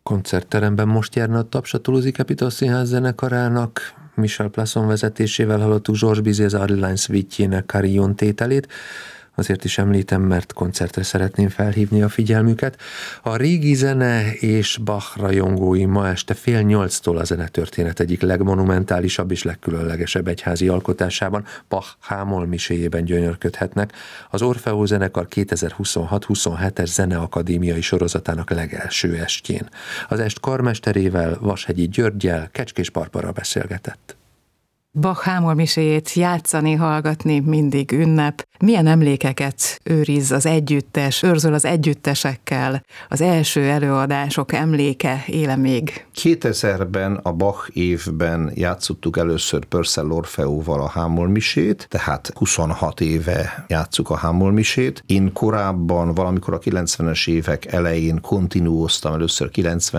koncertteremben most járna a Taps a Toulouse-i Capitol Színház zenekarának. Michel Plasson vezetésével hallottuk Georges Bizet Adeline Suite-jének Carillon tételét. Azért is említem, mert koncertre szeretném felhívni a figyelmüket. A régi zene és Bach rajongói ma este 7:30 a zenetörténet egyik legmonumentálisabb és legkülönlegesebb egyházi alkotásában, Bach H-moll miséjében gyönyörködhetnek. Az Orfeó zenekar 2026-27-es zeneakadémiai sorozatának legelső estjén. Az est karmesterével, Vashegyi Györggyel Kecskés Barbara beszélgetett. Bach H-moll miséjét játszani, hallgatni mindig ünnep. Milyen emlékeket őriz az együttes, őrzöl az együttesekkel? Az első előadások emléke éle még? 2000-ben a Bach évben játszottuk először Purcell Orfeóval a H-moll misét, tehát 26 éve játsszuk a H-moll misét. Én korábban, valamikor a 90-es évek elején kontinuóztam először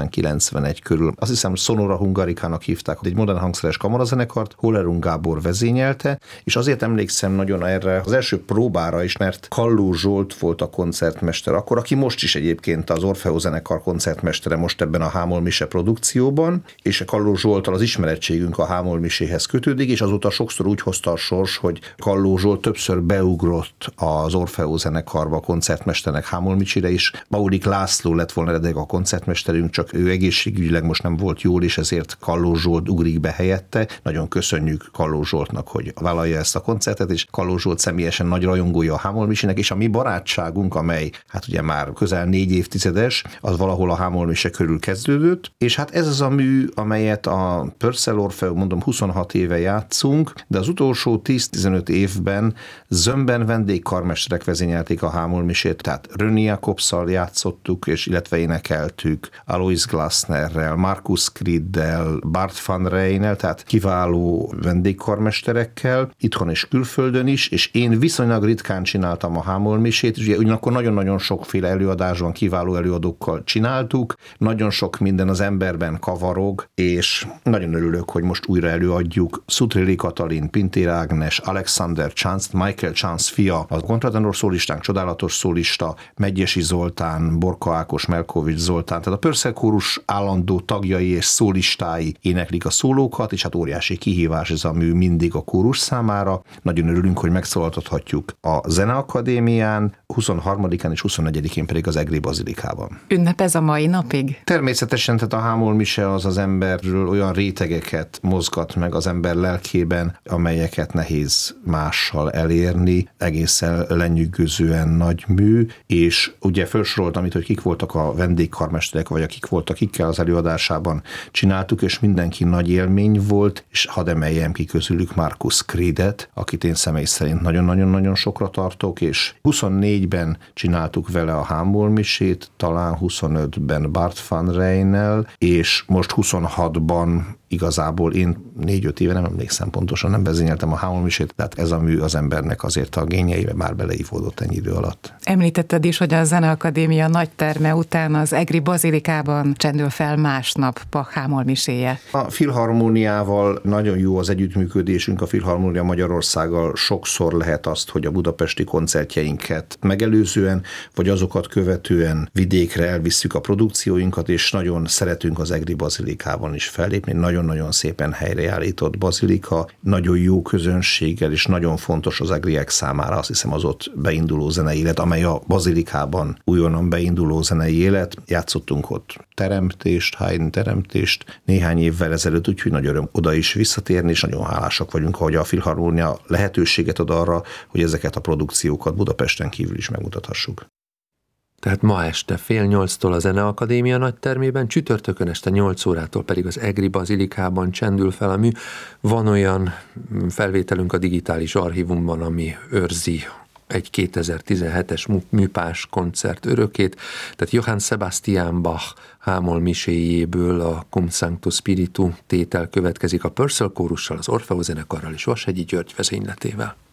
90-91 körül. Azt hiszem Sonora Hungarikának hívták, egy modern hangszeres kamarazenekart, Hollerung Gábor vezényelte, és azért emlékszem nagyon erre az első próbára is, mert Kalló Zsolt volt a koncertmester akkor, aki most is egyébként az Orfeó zenekar koncertmestere most ebben a H-moll mise produkcióban, és Kalló Zsolttal az ismerettségünk a H-moll miséhez kötődik, és azóta sokszor úgy hozta a sors, hogy Kalló Zsolt többször beugrott az Orfeó zenekarba koncertmesternek H-moll misére is. Baudik László lett volna eredetileg a koncertmesterünk, csak ő egészségügyileg most nem volt jól, és ezért Kalló Zsolt ugrik be helyette. Nagyon köszönjük Kalló Zsoltnak, hogy vállalja ezt a koncertet, és Kalló Zsolt személyesen nagy rajongója a H-moll misének, és a mi barátságunk, amely hát ugye már közel 4 évtizedes, az valahol a H-moll mise körül kezdődött, és hát ez az a mű, amelyet a Purcell Orfeó, mondom, 26 éve játszunk, de az utolsó 10-15 évben zömben vendégkarmesterek vezényelték a H-moll misét, tehát Röni Jakobsszal játszottuk, és illetve énekeltük Alois Glasnerrel, Markus Kriddel, Bart van Reynel, tehát kiváló vendégkarmesterekkel, itthon és külföldön is, és én viszonylag ritkán csináltam a H-moll misét, ugye ugyanakkor nagyon-nagyon sokféle előadásban kiváló előadókkal csináltuk, nagyon sok minden az emberben kavarog, és nagyon örülök, hogy most újra előadjuk Szutrili Katalin, Pintér Ágnes, Alexander Chance, Michael Chance fia, a kontratenor szólistánk, csodálatos szólista, Megyesi Zoltán, Borka Ákos, Melkovics Zoltán, tehát a Purcell kórus állandó tagjai és szólistái éneklik a szólókat, és hát óriási kihívás ez a mű mindig a kórus számára. Nagyon örülünk, hogy megszólaltathatjuk a Zeneakadémián, 23-án és 24-én pedig az Egri Bazilikában. Ünnep ez a mai napig? Természetesen, tehát a H-moll mise az emberről olyan rétegeket mozgat meg az ember lelkében, amelyeket nehéz mással elérni, egészen lenyűgözően nagy mű, és ugye felsoroltam itt, hogy kik voltak a vendégkarmesterek, vagy akik voltak, kikkel az előadásában csináltuk, és mindenki nagy élmény volt, és hadd emeljem ki közülük Markus Kridet, akit én személy szerint nagyon-nagyon-nagyon sokra tartok, és 24-ben csináltuk vele a H-moll misét, talán 25-ben Bart van Reynel, és most 26-ban igazából én 4-5 éve nem emlékszem pontosan, nem vezényeltem a H-moll misét, tehát ez a mű az embernek azért a gényeibe már beleívódott ennyi idő alatt. Említetted is, hogy a Zeneakadémia nagy terme után az Egri Bazilikában csendül fel másnap Bach H-moll miséje. A Filharmóniával nagyon jó az együttműködésünk, a Filharmónia Magyarországgal sokszor lehet azt, hogy a budapesti koncertjeinket megelőzően, vagy azokat követően vidékre elvisszük a produkcióinkat, és nagyon szeretünk az Egri Bazilikában is fellépni. Nagyon-nagyon szépen helyreállított bazilika, nagyon jó közönséggel, és nagyon fontos az egriek számára, azt hiszem, az ott beinduló zenei élet, amely a bazilikában újonnan beinduló zenei élet. Játszottunk ott teremtést, Haydn teremtést néhány évvel ezelőtt, úgyhogy nagy öröm oda is visszatérni, és nagyon hálásak vagyunk, hogy a Filharmónia lehetőséget ad arra, hogy ezeket a produkciókat Budapesten kívül is megmutathassuk. Tehát ma este 7:30 a Zeneakadémia nagytermében, csütörtökön este 8 órától pedig az Egri Bazilikában csendül fel a mű. Van olyan felvételünk a digitális archívumban, ami őrzi egy 2017-es műpás koncert örökét, tehát Johann Sebastian Bach H-moll miséjéből a Cum Sancto Spiritu tétel következik a Purcell kórussal, az Orfeó zenekarral és Vashegyi György vezényletével.